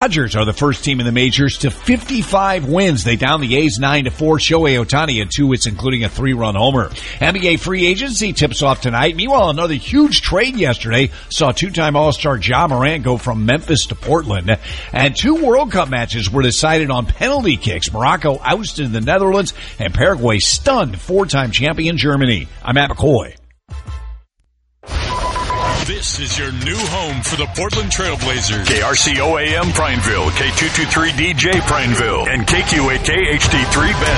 Dodgers are the first team in the majors to 55 wins. They downed the A's 9-4. Shohei Ohtani had 2 hits, including a 3-run homer. NBA free agency tips off tonight. Meanwhile, another huge trade yesterday saw 2-time All-Star Ja Morant go from Memphis to Portland. And 2 World Cup matches were decided on penalty kicks. Morocco ousted the Netherlands, and Paraguay stunned 4-time champion Germany. I'm Matt McCoy. This is your new home for the Portland Trailblazers. KRCO AM Prineville, K223DJ Prineville, and KQ8K HD3 Bend.